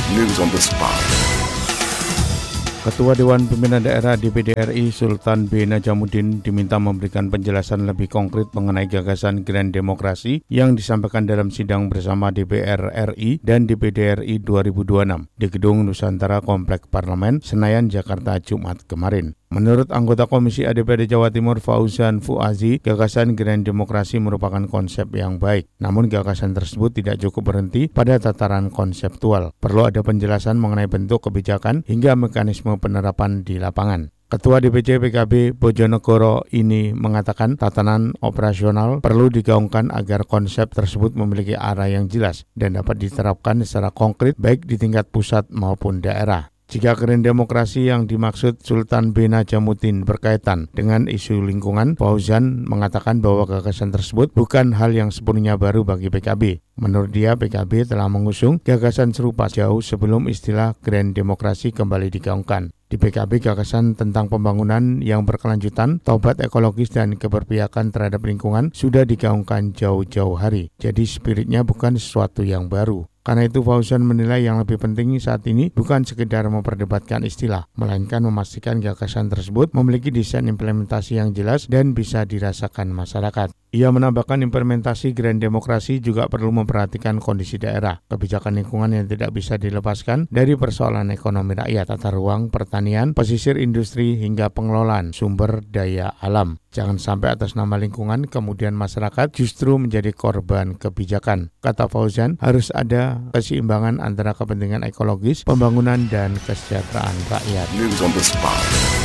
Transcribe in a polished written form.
News on the spot. Ketua Dewan Pimpinan Daerah DPD RI Sultan B. Najamuddin diminta memberikan penjelasan lebih konkret mengenai gagasan Grand Demokrasi yang disampaikan dalam sidang bersama DPR RI dan DPD RI 2026 di Gedung Nusantara Komplek Parlemen, Senayan, Jakarta, Jumat kemarin. Menurut anggota Komisi ADPD Jawa Timur Fauzan Fuazi, gagasan Grand Demokrasi merupakan konsep yang baik. Namun gagasan tersebut tidak cukup berhenti pada tataran konseptual. Perlu ada penjelasan mengenai bentuk kebijakan hingga mekanisme penerapan di lapangan. Ketua DPC PKB Bojonegoro ini mengatakan tatanan operasional perlu digaungkan agar konsep tersebut memiliki arah yang jelas dan dapat diterapkan secara konkret baik di tingkat pusat maupun daerah. Jika Grand Demokrasi yang dimaksud Sultan B. Najamuddin berkaitan dengan isu lingkungan, Fauzan mengatakan bahwa gagasan tersebut bukan hal yang sepenuhnya baru bagi PKB. Menurut dia, PKB telah mengusung gagasan serupa jauh sebelum istilah Grand Demokrasi kembali digaungkan. Di PKB, gagasan tentang pembangunan yang berkelanjutan, taubat ekologis dan keberpihakan terhadap lingkungan sudah digaungkan jauh-jauh hari. Jadi spiritnya bukan sesuatu yang baru. Karena itu Fauzan menilai yang lebih penting saat ini bukan sekedar memperdebatkan istilah, melainkan memastikan gagasan tersebut memiliki desain implementasi yang jelas dan bisa dirasakan masyarakat. Ia menambahkan implementasi Grand Demokrasi juga perlu memperhatikan kondisi daerah, kebijakan lingkungan yang tidak bisa dilepaskan dari persoalan ekonomi rakyat, tata ruang, pertanian, pesisir industri, hingga pengelolaan sumber daya alam. Jangan sampai atas nama lingkungan kemudian masyarakat justru menjadi korban kebijakan. Kata Fauzan, harus ada keseimbangan antara kepentingan ekologis, pembangunan, dan kesejahteraan rakyat. News on the spot.